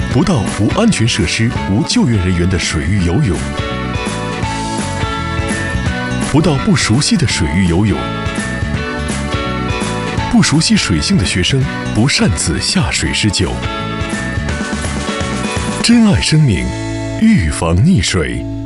不到无安全设施、无救援人员的水域游泳，不到不熟悉的水域游泳，不熟悉水性的学生不擅自下水施救。珍爱生命，预防溺水。